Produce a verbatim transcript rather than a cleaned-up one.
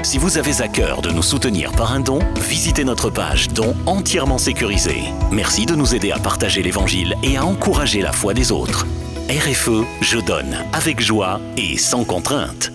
Si vous avez à cœur de nous soutenir par un don, visitez notre page Don entièrement sécurisée. Merci de nous aider à partager l'Évangile et à encourager la foi des autres. R F E, je donne avec joie et sans contrainte.